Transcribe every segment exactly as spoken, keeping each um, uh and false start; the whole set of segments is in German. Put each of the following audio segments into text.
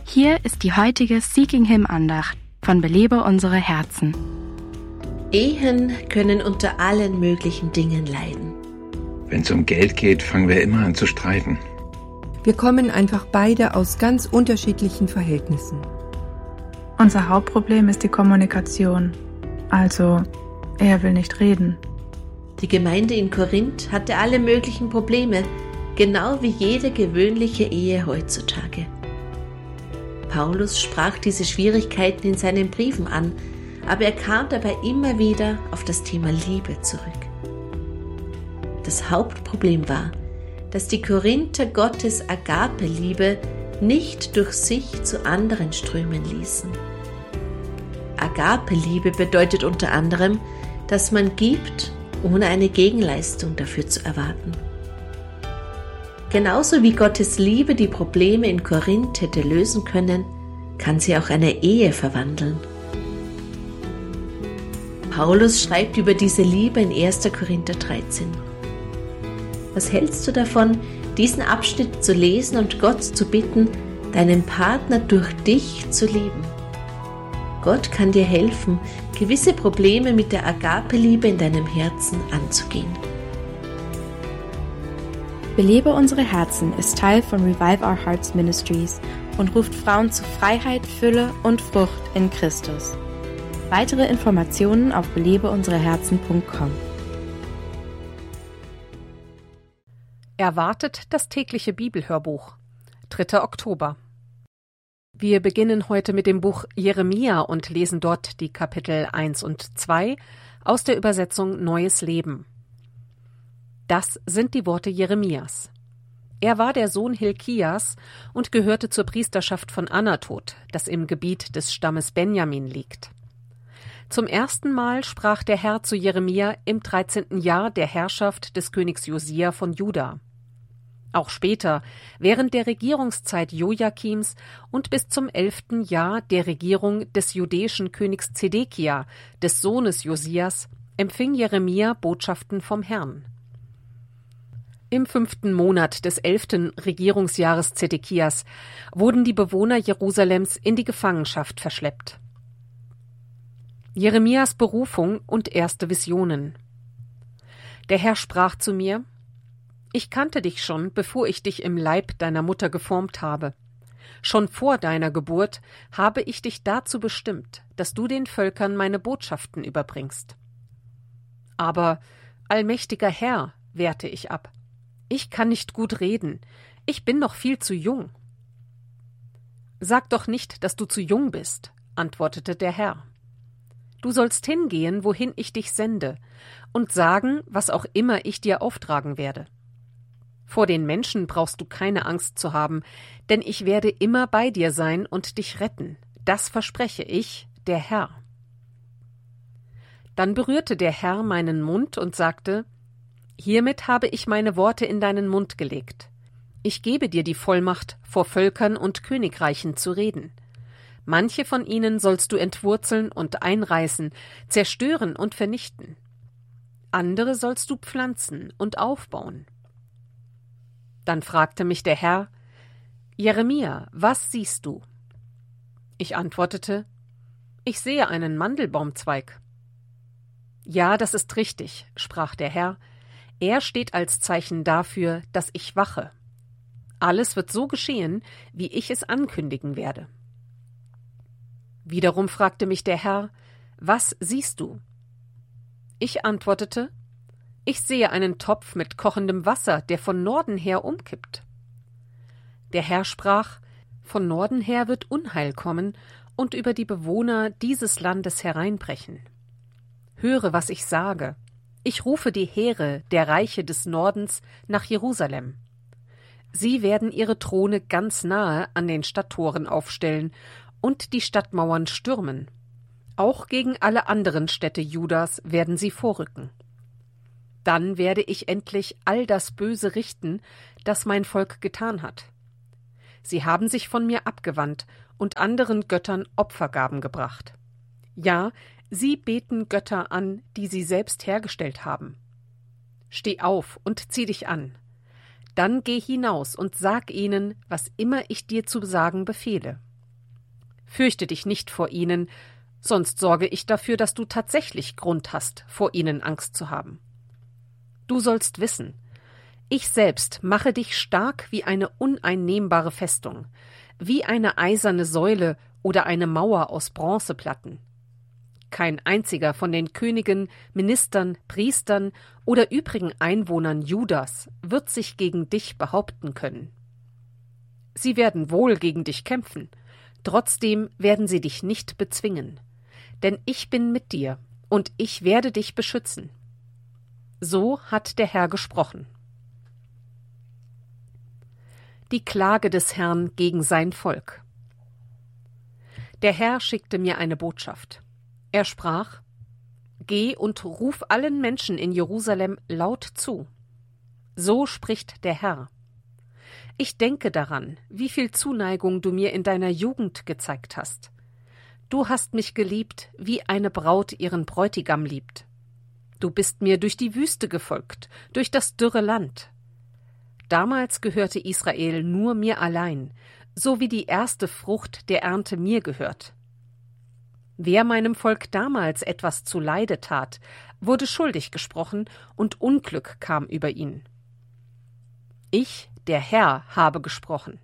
Hier ist die heutige Seeking Him Andacht von Belebe unsere Herzen. Ehen können unter allen möglichen Dingen leiden. Wenn es um Geld geht, fangen wir immer an zu streiten. Wir kommen einfach beide aus ganz unterschiedlichen Verhältnissen. Unser Hauptproblem ist die Kommunikation. Also, er will nicht reden. Die Gemeinde in Korinth hatte alle möglichen Probleme, genau wie jede gewöhnliche Ehe heutzutage. Paulus sprach diese Schwierigkeiten in seinen Briefen an, aber er kam dabei immer wieder auf das Thema Liebe zurück. Das Hauptproblem war, dass die Korinther Gottes Agape-Liebe nicht durch sich zu anderen strömen ließen. Agape-Liebe bedeutet unter anderem, dass man gibt, ohne eine Gegenleistung dafür zu erwarten. Genauso wie Gottes Liebe die Probleme in Korinth hätte lösen können, kann sie auch eine Ehe verwandeln. Paulus schreibt über diese Liebe in erster Korinther dreizehn. Was hältst du davon, diesen Abschnitt zu lesen und Gott zu bitten, deinen Partner durch dich zu lieben? Gott kann dir helfen, gewisse Probleme mit der Agape-Liebe in deinem Herzen anzugehen. Belebe unsere Herzen ist Teil von Revive Our Hearts Ministries und ruft Frauen zu Freiheit, Fülle und Frucht in Christus. Weitere Informationen auf belebe unsere herzen punkt com. Erwartet das tägliche Bibelhörbuch. dritter Oktober. Wir beginnen heute mit dem Buch Jeremia und lesen dort die Kapitel eins und zwei aus der Übersetzung Neues Leben. Das sind die Worte Jeremias. Er war der Sohn Hilkias und gehörte zur Priesterschaft von Anatot, das im Gebiet des Stammes Benjamin liegt. Zum ersten Mal sprach der Herr zu Jeremia im dreizehnten Jahr der Herrschaft des Königs Josia von Juda. Auch später, während der Regierungszeit Jojakims und bis zum elften Jahr der Regierung des judäischen Königs Zedekia, des Sohnes Josias, empfing Jeremia Botschaften vom Herrn. Im fünften Monat des elften Regierungsjahres Zedekias wurden die Bewohner Jerusalems in die Gefangenschaft verschleppt. Jeremias Berufung und erste Visionen. Der Herr sprach zu mir: Ich kannte dich schon, bevor ich dich im Leib deiner Mutter geformt habe. Schon vor deiner Geburt habe ich dich dazu bestimmt, dass du den Völkern meine Botschaften überbringst. Aber, allmächtiger Herr, wehrte ich ab, ich kann nicht gut reden, ich bin noch viel zu jung. Sag doch nicht, dass du zu jung bist, antwortete der Herr. Du sollst hingehen, wohin ich dich sende, und sagen, was auch immer ich dir auftragen werde. Vor den Menschen brauchst du keine Angst zu haben, denn ich werde immer bei dir sein und dich retten. Das verspreche ich, der Herr. Dann berührte der Herr meinen Mund und sagte: Hiermit habe ich meine Worte in deinen Mund gelegt. Ich gebe dir die Vollmacht, vor Völkern und Königreichen zu reden. Manche von ihnen sollst du entwurzeln und einreißen, zerstören und vernichten. Andere sollst du pflanzen und aufbauen. Dann fragte mich der Herr: Jeremia, was siehst du? Ich antwortete: Ich sehe einen Mandelbaumzweig. Ja, das ist richtig, sprach der Herr. Er steht als Zeichen dafür, dass ich wache. Alles wird so geschehen, wie ich es ankündigen werde. Wiederum fragte mich der Herr: Was siehst du? Ich antwortete: Ich sehe einen Topf mit kochendem Wasser, der von Norden her umkippt. Der Herr sprach: Von Norden her wird Unheil kommen und über die Bewohner dieses Landes hereinbrechen. Höre, was ich sage. Ich rufe die Heere der Reiche des Nordens nach Jerusalem. Sie werden ihre Throne ganz nahe an den Stadttoren aufstellen und die Stadtmauern stürmen. Auch gegen alle anderen Städte Judas werden sie vorrücken. Dann werde ich endlich all das Böse richten, das mein Volk getan hat. Sie haben sich von mir abgewandt und anderen Göttern Opfergaben gebracht. Ja, sie beten Götter an, die sie selbst hergestellt haben. Steh auf und zieh dich an. Dann geh hinaus und sag ihnen, was immer ich dir zu sagen befehle. Fürchte dich nicht vor ihnen, sonst sorge ich dafür, dass du tatsächlich Grund hast, vor ihnen Angst zu haben. Du sollst wissen, ich selbst mache dich stark wie eine uneinnehmbare Festung, wie eine eiserne Säule oder eine Mauer aus Bronzeplatten. Kein einziger von den Königen, Ministern, Priestern oder übrigen Einwohnern Judas wird sich gegen dich behaupten können. Sie werden wohl gegen dich kämpfen, trotzdem werden sie dich nicht bezwingen, denn ich bin mit dir und ich werde dich beschützen. So hat der Herr gesprochen. Die Klage des Herrn gegen sein Volk. Der Herr schickte mir eine Botschaft. Er sprach: Geh und ruf allen Menschen in Jerusalem laut zu. So spricht der Herr. Ich denke daran, wie viel Zuneigung du mir in deiner Jugend gezeigt hast. Du hast mich geliebt, wie eine Braut ihren Bräutigam liebt. Du bist mir durch die Wüste gefolgt, durch das dürre Land. Damals gehörte Israel nur mir allein, so wie die erste Frucht der Ernte mir gehört. Wer meinem Volk damals etwas zuleide tat, wurde schuldig gesprochen und Unglück kam über ihn. Ich, der Herr, habe gesprochen.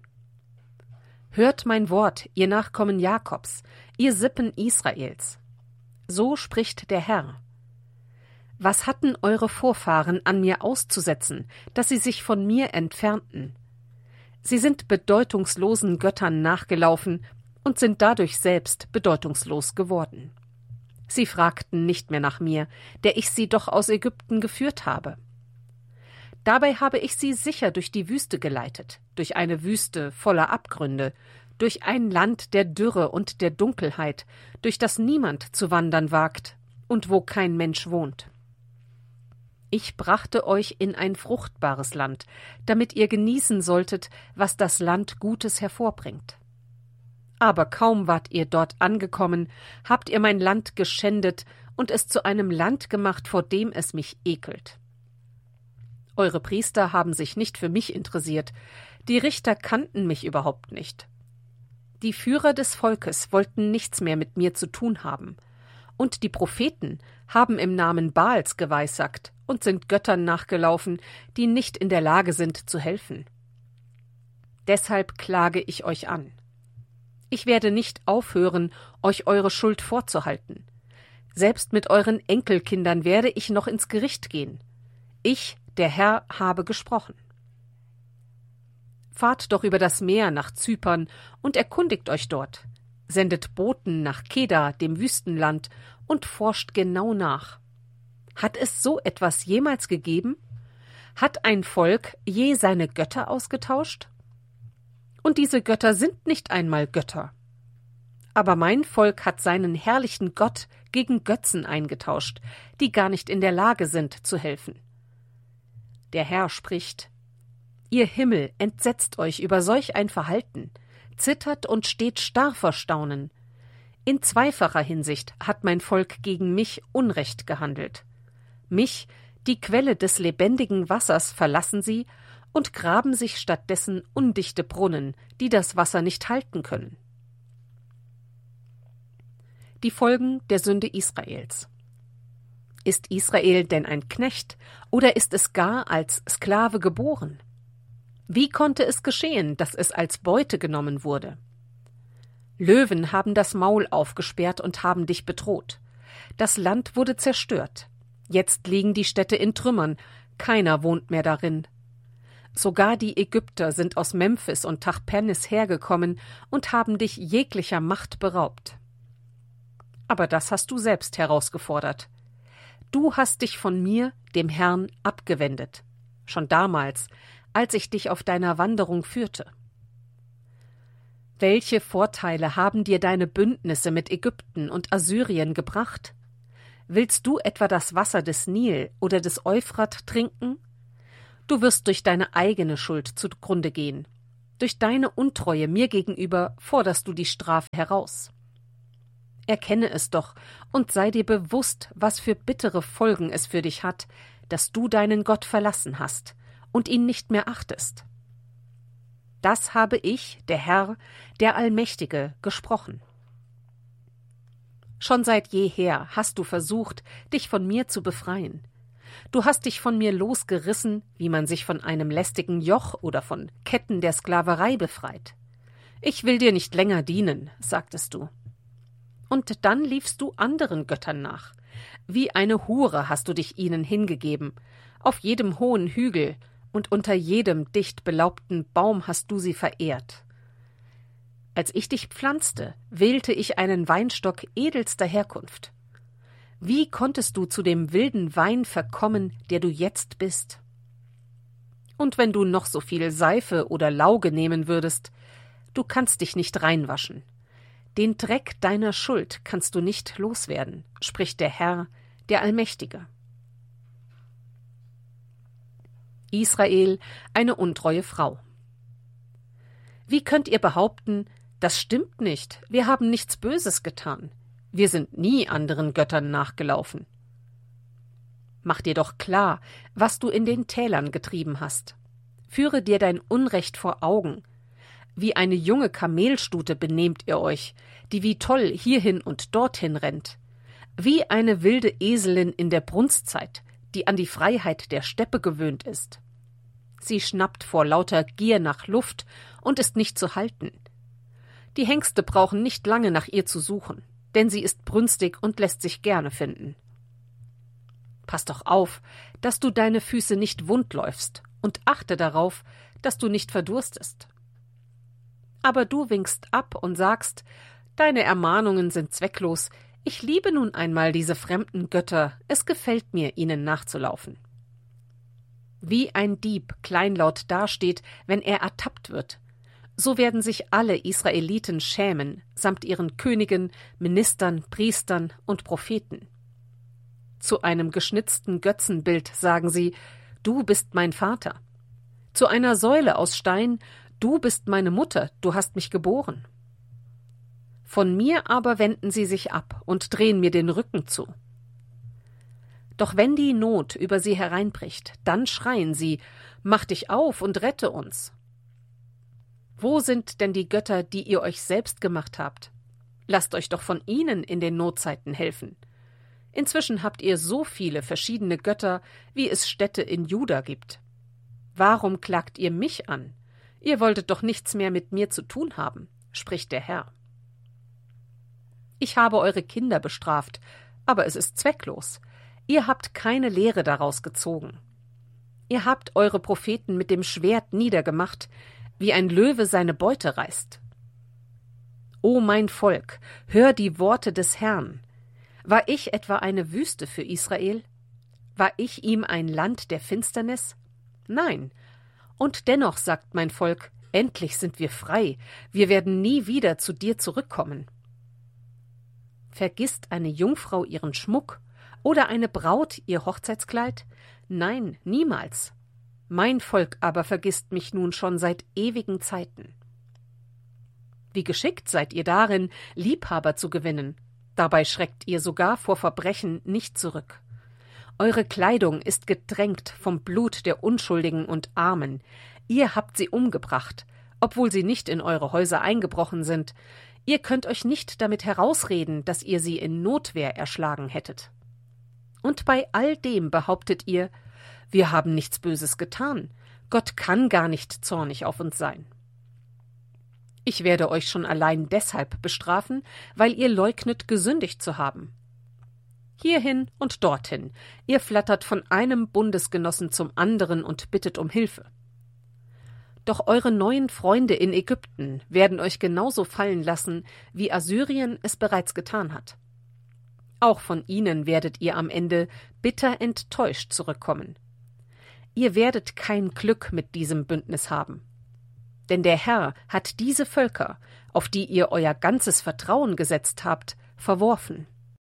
Hört mein Wort, ihr Nachkommen Jakobs, ihr Sippen Israels. So spricht der Herr. Was hatten eure Vorfahren an mir auszusetzen, dass sie sich von mir entfernten? Sie sind bedeutungslosen Göttern nachgelaufen und sind dadurch selbst bedeutungslos geworden. Sie fragten nicht mehr nach mir, der ich sie doch aus Ägypten geführt habe. Dabei habe ich sie sicher durch die Wüste geleitet, durch eine Wüste voller Abgründe, durch ein Land der Dürre und der Dunkelheit, durch das niemand zu wandern wagt und wo kein Mensch wohnt. Ich brachte euch in ein fruchtbares Land, damit ihr genießen solltet, was das Land Gutes hervorbringt. Aber kaum wart ihr dort angekommen, habt ihr mein Land geschändet und es zu einem Land gemacht, vor dem es mich ekelt. Eure Priester haben sich nicht für mich interessiert, die Richter kannten mich überhaupt nicht. Die Führer des Volkes wollten nichts mehr mit mir zu tun haben, und die Propheten haben im Namen Baals geweissagt und sind Göttern nachgelaufen, die nicht in der Lage sind zu helfen. Deshalb klage ich euch an. Ich werde nicht aufhören, euch eure Schuld vorzuhalten. Selbst mit euren Enkelkindern werde ich noch ins Gericht gehen. Ich, der Herr, habe gesprochen. Fahrt doch über das Meer nach Zypern und erkundigt euch dort. Sendet Boten nach Kedar, dem Wüstenland, und forscht genau nach. Hat es so etwas jemals gegeben? Hat ein Volk je seine Götter ausgetauscht? Und diese Götter sind nicht einmal Götter. Aber mein Volk hat seinen herrlichen Gott gegen Götzen eingetauscht, die gar nicht in der Lage sind zu helfen. Der Herr spricht: Ihr Himmel, entsetzt euch über solch ein Verhalten, zittert und steht starr vor Staunen. In zweifacher Hinsicht hat mein Volk gegen mich Unrecht gehandelt. Mich, die Quelle des lebendigen Wassers, verlassen sie und graben sich stattdessen undichte Brunnen, die das Wasser nicht halten können. Die Folgen der Sünde Israels. Ist Israel denn ein Knecht oder ist es gar als Sklave geboren? Wie konnte es geschehen, dass es als Beute genommen wurde? Löwen haben das Maul aufgesperrt und haben dich bedroht. Das Land wurde zerstört. Jetzt liegen die Städte in Trümmern, keiner wohnt mehr darin. Sogar die Ägypter sind aus Memphis und Tachpenis hergekommen und haben dich jeglicher Macht beraubt. Aber das hast du selbst herausgefordert. Du hast dich von mir, dem Herrn, abgewendet. Schon damals, als ich dich auf deiner Wanderung führte. Welche Vorteile haben dir deine Bündnisse mit Ägypten und Assyrien gebracht? Willst du etwa das Wasser des Nil oder des Euphrat trinken? Du wirst durch deine eigene Schuld zugrunde gehen. Durch deine Untreue mir gegenüber forderst du die Strafe heraus. Erkenne es doch und sei dir bewusst, was für bittere Folgen es für dich hat, dass du deinen Gott verlassen hast und ihn nicht mehr achtest. Das habe ich, der Herr, der Allmächtige, gesprochen. Schon seit jeher hast du versucht, dich von mir zu befreien. Du hast dich von mir losgerissen, wie man sich von einem lästigen Joch oder von Ketten der Sklaverei befreit. Ich will dir nicht länger dienen, sagtest du. Und dann liefst du anderen Göttern nach. Wie eine Hure hast du dich ihnen hingegeben. Auf jedem hohen Hügel und unter jedem dicht belaubten Baum hast du sie verehrt. Als ich dich pflanzte, wählte ich einen Weinstock edelster Herkunft. Wie konntest du zu dem wilden Wein verkommen, der du jetzt bist? Und wenn du noch so viel Seife oder Lauge nehmen würdest, du kannst dich nicht reinwaschen. Den Dreck deiner Schuld kannst du nicht loswerden, spricht der Herr, der Allmächtige. Israel, eine untreue Frau. Wie könnt ihr behaupten, das stimmt nicht, wir haben nichts Böses getan, wir sind nie anderen Göttern nachgelaufen? Mach dir doch klar, was du in den Tälern getrieben hast. Führe dir dein Unrecht vor Augen. Wie eine junge Kamelstute benehmt ihr euch, die wie toll hierhin und dorthin rennt. Wie eine wilde Eselin in der Brunstzeit, die an die Freiheit der Steppe gewöhnt ist. Sie schnappt vor lauter Gier nach Luft und ist nicht zu halten. Die Hengste brauchen nicht lange nach ihr zu suchen, denn sie ist brünstig und lässt sich gerne finden. Pass doch auf, dass du deine Füße nicht wund läufst und achte darauf, dass du nicht verdurstest. Aber du winkst ab und sagst, deine Ermahnungen sind zwecklos, ich liebe nun einmal diese fremden Götter, es gefällt mir, ihnen nachzulaufen. Wie ein Dieb kleinlaut dasteht, wenn er ertappt wird, so werden sich alle Israeliten schämen, samt ihren Königen, Ministern, Priestern und Propheten. Zu einem geschnitzten Götzenbild sagen sie, du bist mein Vater. Zu einer Säule aus Stein, du bist meine Mutter, du hast mich geboren. Von mir aber wenden sie sich ab und drehen mir den Rücken zu. Doch wenn die Not über sie hereinbricht, dann schreien sie, mach dich auf und rette uns. Wo sind denn die Götter, die ihr euch selbst gemacht habt? Lasst euch doch von ihnen in den Notzeiten helfen. Inzwischen habt ihr so viele verschiedene Götter, wie es Städte in Juda gibt. Warum klagt ihr mich an? Ihr wolltet doch nichts mehr mit mir zu tun haben, spricht der Herr. Ich habe eure Kinder bestraft, aber es ist zwecklos. Ihr habt keine Lehre daraus gezogen. Ihr habt eure Propheten mit dem Schwert niedergemacht, wie ein Löwe seine Beute reißt. O mein Volk, hör die Worte des Herrn. War ich etwa eine Wüste für Israel? War ich ihm ein Land der Finsternis? Nein. Und dennoch sagt mein Volk, endlich sind wir frei, wir werden nie wieder zu dir zurückkommen. Vergisst eine Jungfrau ihren Schmuck oder eine Braut ihr Hochzeitskleid? Nein, niemals. Mein Volk aber vergisst mich nun schon seit ewigen Zeiten. Wie geschickt seid ihr darin, Liebhaber zu gewinnen. Dabei schreckt ihr sogar vor Verbrechen nicht zurück. Eure Kleidung ist getränkt vom Blut der Unschuldigen und Armen. Ihr habt sie umgebracht, obwohl sie nicht in eure Häuser eingebrochen sind. Ihr könnt euch nicht damit herausreden, dass ihr sie in Notwehr erschlagen hättet. Und bei all dem behauptet ihr, wir haben nichts Böses getan. Gott kann gar nicht zornig auf uns sein. Ich werde euch schon allein deshalb bestrafen, weil ihr leugnet, gesündigt zu haben. Hierhin und dorthin, ihr flattert von einem Bundesgenossen zum anderen und bittet um Hilfe. Doch eure neuen Freunde in Ägypten werden euch genauso fallen lassen, wie Assyrien es bereits getan hat. Auch von ihnen werdet ihr am Ende bitter enttäuscht zurückkommen. Ihr werdet kein Glück mit diesem Bündnis haben. Denn der Herr hat diese Völker, auf die ihr euer ganzes Vertrauen gesetzt habt, verworfen.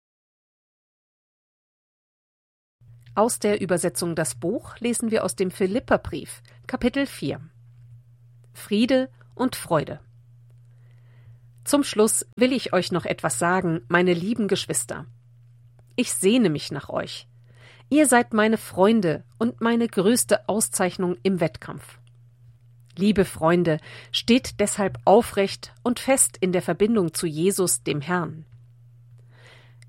Aus der Übersetzung Das Buch lesen wir aus dem Philipperbrief, Kapitel vier. Friede und Freude. Zum Schluss will ich euch noch etwas sagen, meine lieben Geschwister. Ich sehne mich nach euch. Ihr seid meine Freunde und meine größte Auszeichnung im Wettkampf. Liebe Freunde, steht deshalb aufrecht und fest in der Verbindung zu Jesus, dem Herrn.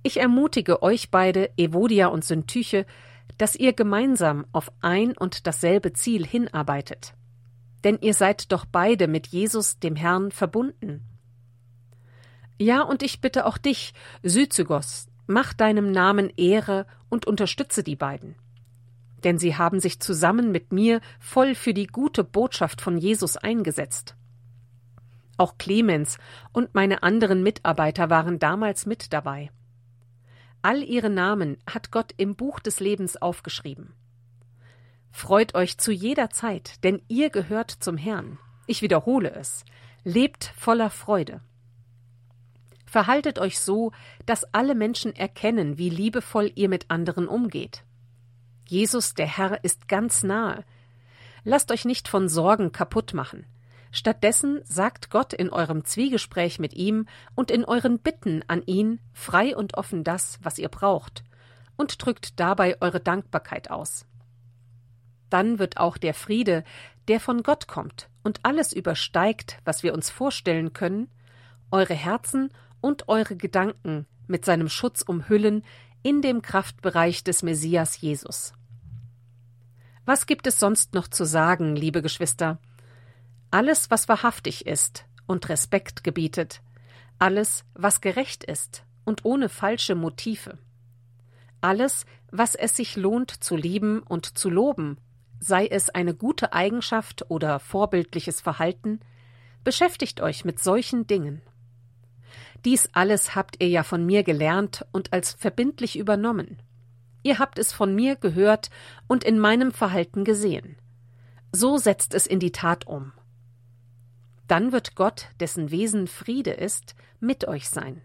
Ich ermutige euch beide, Evodia und Syntyche, dass ihr gemeinsam auf ein und dasselbe Ziel hinarbeitet. Denn ihr seid doch beide mit Jesus, dem Herrn, verbunden. Ja, und ich bitte auch dich, Syzygos, mach deinem Namen Ehre und unterstütze die beiden. Denn sie haben sich zusammen mit mir voll für die gute Botschaft von Jesus eingesetzt. Auch Clemens und meine anderen Mitarbeiter waren damals mit dabei. All ihre Namen hat Gott im Buch des Lebens aufgeschrieben. Freut euch zu jeder Zeit, denn ihr gehört zum Herrn. Ich wiederhole es. Lebt voller Freude. Verhaltet euch so, dass alle Menschen erkennen, wie liebevoll ihr mit anderen umgeht. Jesus, der Herr, ist ganz nahe. Lasst euch nicht von Sorgen kaputt machen. Stattdessen sagt Gott in eurem Zwiegespräch mit ihm und in euren Bitten an ihn frei und offen das, was ihr braucht, und drückt dabei eure Dankbarkeit aus. Dann wird auch der Friede, der von Gott kommt und alles übersteigt, was wir uns vorstellen können, eure Herzen und eure Gedanken mit seinem Schutz umhüllen in dem Kraftbereich des Messias Jesus. Was gibt es sonst noch zu sagen, liebe Geschwister? Alles, was wahrhaftig ist und Respekt gebietet, alles, was gerecht ist und ohne falsche Motive, alles, was es sich lohnt zu lieben und zu loben, sei es eine gute Eigenschaft oder vorbildliches Verhalten, beschäftigt euch mit solchen Dingen. Dies alles habt ihr ja von mir gelernt und als verbindlich übernommen. Ihr habt es von mir gehört und in meinem Verhalten gesehen. So setzt es in die Tat um. Dann wird Gott, dessen Wesen Friede ist, mit euch sein.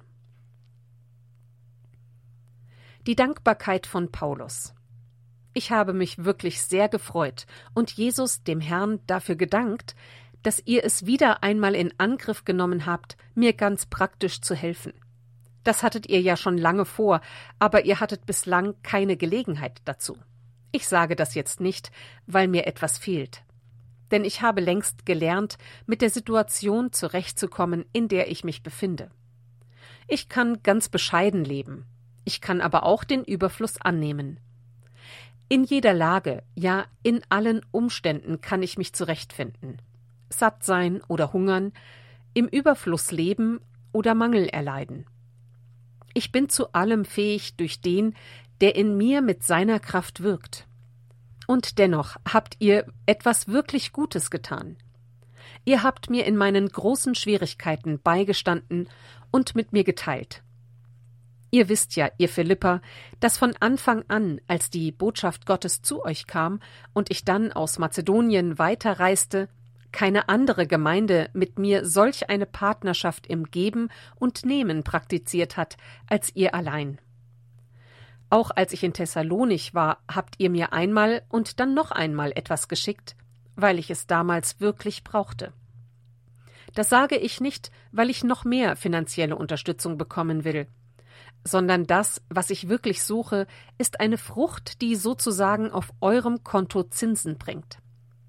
Die Dankbarkeit von Paulus. Ich habe mich wirklich sehr gefreut und Jesus, dem Herrn, dafür gedankt, dass ihr es wieder einmal in Angriff genommen habt, mir ganz praktisch zu helfen. Das hattet ihr ja schon lange vor, aber ihr hattet bislang keine Gelegenheit dazu. Ich sage das jetzt nicht, weil mir etwas fehlt. Denn ich habe längst gelernt, mit der Situation zurechtzukommen, in der ich mich befinde. Ich kann ganz bescheiden leben. Ich kann aber auch den Überfluss annehmen. In jeder Lage, ja in allen Umständen kann ich mich zurechtfinden. Satt sein oder hungern, im Überfluss leben oder Mangel erleiden. Ich bin zu allem fähig durch den, der in mir mit seiner Kraft wirkt. Und dennoch habt ihr etwas wirklich Gutes getan. Ihr habt mir in meinen großen Schwierigkeiten beigestanden und mit mir geteilt. Ihr wisst ja, ihr Philipper, dass von Anfang an, als die Botschaft Gottes zu euch kam und ich dann aus Mazedonien weiterreiste, keine andere Gemeinde mit mir solch eine Partnerschaft im Geben und Nehmen praktiziert hat, als ihr allein. Auch als ich in Thessalonich war, habt ihr mir einmal und dann noch einmal etwas geschickt, weil ich es damals wirklich brauchte. Das sage ich nicht, weil ich noch mehr finanzielle Unterstützung bekommen will, sondern das, was ich wirklich suche, ist eine Frucht, die sozusagen auf eurem Konto Zinsen bringt.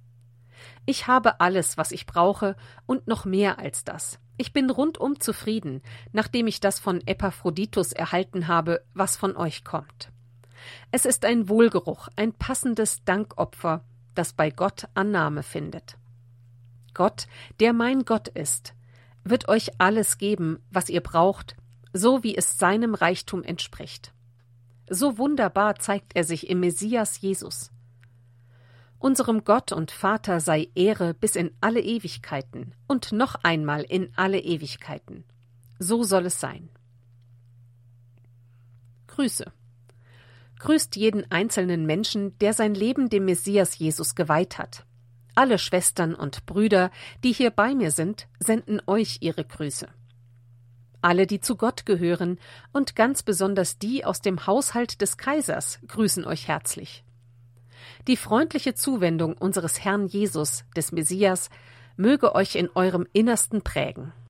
Ich habe alles, was ich brauche und noch mehr als das. Ich bin rundum zufrieden, nachdem ich das von Epaphroditus erhalten habe, was von euch kommt. Es ist ein Wohlgeruch, ein passendes Dankopfer, das bei Gott Annahme findet. Gott, der mein Gott ist, wird euch alles geben, was ihr braucht, so wie es seinem Reichtum entspricht. So wunderbar zeigt er sich im Messias Jesus. Unserem Gott und Vater sei Ehre bis in alle Ewigkeiten und noch einmal in alle Ewigkeiten. So soll es sein. Grüße. Grüßt jeden einzelnen Menschen, der sein Leben dem Messias Jesus geweiht hat. Alle Schwestern und Brüder, die hier bei mir sind, senden euch ihre Grüße. Alle, die zu Gott gehören und ganz besonders die aus dem Haushalt des Kaisers, grüßen euch herzlich. Die freundliche Zuwendung unseres Herrn Jesus, des Messias, möge euch in eurem Innersten prägen.